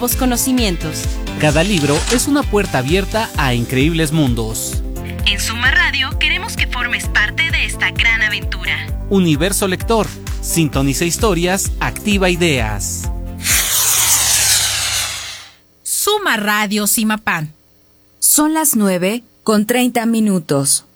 nuevos conocimientos. Cada libro es una puerta abierta a increíbles mundos. En Suma Radio queremos que formes parte de esta gran aventura. Universo Lector. Sintoniza historias, activa ideas. Suma Radio Simapán. Son las 9:30.